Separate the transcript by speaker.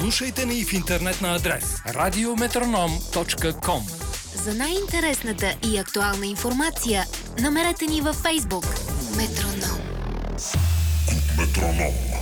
Speaker 1: Слушайте ни в интернет на адрес radiometronom.com.
Speaker 2: За най-интересната и актуална информация намерете ни във Фейсбук. Метроном.
Speaker 3: Метроном.